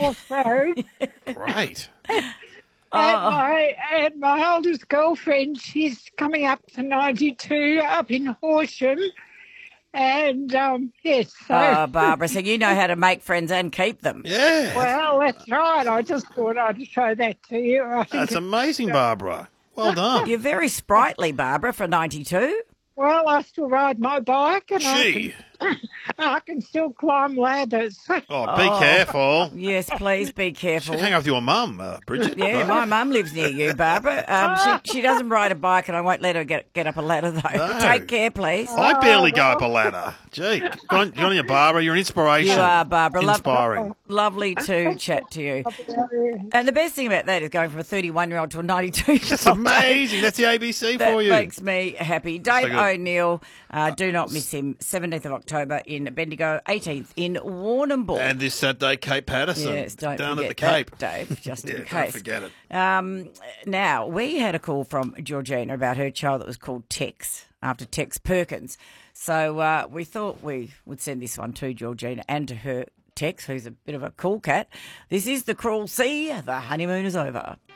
also. Great. And my oldest girlfriend, she's coming up to 92 up in Horsham. And, yes, so... Oh, Barbara, so you know how to make friends and keep them. Yeah. Well, that's right. I just thought I'd show that to you. I think That's amazing, Barbara. Well done. You're very sprightly, Barbara, for 92. Well, I still ride my bike and Gee. I can still climb ladders. Oh, be careful. Yes, please be careful. Should hang out with your mum, Bridget. Yeah, my mum lives near you, Barbara. She doesn't ride a bike, and I won't let her get up a ladder, though. No. Take care, please. I barely go up a ladder. Gee, good on you, Barbara. You're an inspiration. You are, Barbara. Inspiring. Lovely to chat to you. And the best thing about that is going from a 31-year-old to a 92-year-old. That's amazing. That's the ABC That for you. makes me happy. Dave good. O'Neill, do not miss him. 17th of October in Bendigo, 18th in Warrnambool. And this Saturday, Cape Patterson. Yes, don't down forget at the Cape. that, Dave, just in Yeah, case. don't forget it. Now, we had a call from Georgina about her child that was called Tex, after Tex Perkins. So we thought we would send this one to Georgina and to her Tex, who's a bit of a cool cat. This is The Cruel Sea. The honeymoon is over.